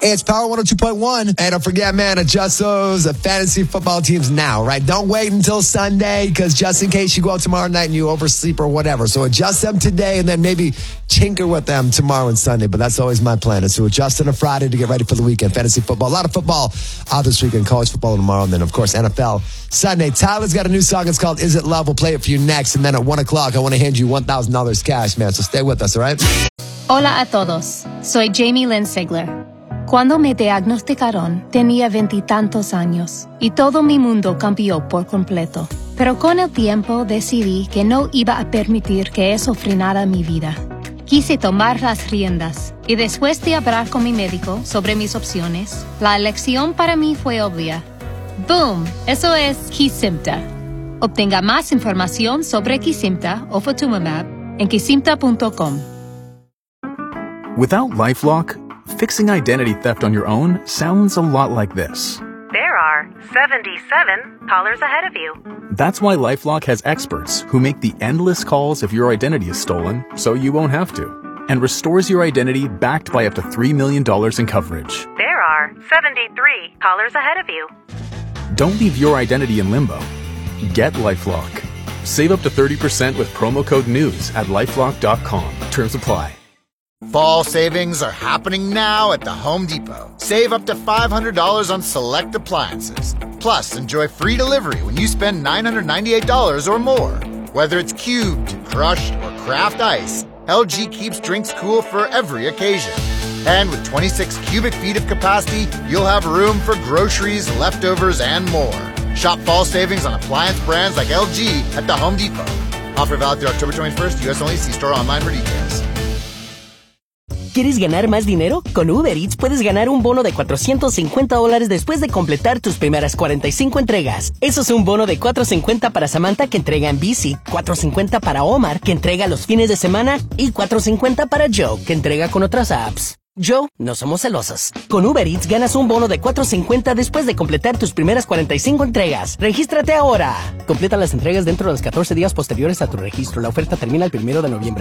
It's Power 102.1. And don't forget, man, adjust those fantasy football teams now, right? Don't wait until Sunday, because just in case you go out tomorrow night and you oversleep or whatever. So adjust them today and then maybe tinker with them tomorrow and Sunday. But that's always my plan, is to adjust on a Friday to get ready for the weekend. Fantasy football. A lot of football this weekend. College football tomorrow. And then, of course, NFL Sunday. Tyler's got a new song. It's called Is It Love? We'll play it for you next. And then at 1 o'clock, I want to hand you $1,000 cash, man. So stay with us, all right? Hola a todos. Soy Jamie Lynn Sigler. Cuando me diagnosticaron, tenía 20 años y todo mi mundo cambió por completo. Pero con el tiempo decidí que no iba a permitir que eso frenara mi vida. Quise tomar las riendas y después de hablar con mi médico sobre mis opciones, la elección para mí fue obvia. ¡Boom! Eso es Kesimpta. Obtenga más información sobre Kesimpta o Ofatumumab en kesimpta.com. Without LifeLock, fixing identity theft on your own sounds a lot like this. There are 77 callers ahead of you. That's why LifeLock has experts who make the endless calls if your identity is stolen, so you won't have to, and restores your identity backed by up to $3 million in coverage. There are 73 callers ahead of you. Don't leave your identity in limbo. Get LifeLock. Save up to 30% with promo code NEWS at LifeLock.com. Terms apply. Fall savings are happening now at the Home Depot. Save up to $500 on select appliances. Plus, enjoy free delivery when you spend $998 or more. Whether it's cubed, crushed, or craft ice, LG keeps drinks cool for every occasion. And with 26 cubic feet of capacity, you'll have room for groceries, leftovers, and more. Shop fall savings on appliance brands like LG at the Home Depot. Offer valid through October 21st. U.S. only. See store online for details. ¿Quieres ganar más dinero? Con Uber Eats puedes ganar un bono de $450 después de completar tus primeras 45 entregas. Eso es un bono de $450 para Samantha, que entrega en bici, $450 para Omar, que entrega los fines de semana, y $450 para Joe, que entrega con otras apps. Joe, no somos celosos. Con Uber Eats ganas un bono de $450 después de completar tus primeras 45 entregas. ¡Regístrate ahora! Completa las entregas dentro de los 14 días posteriores a tu registro. La oferta termina el 1 de noviembre.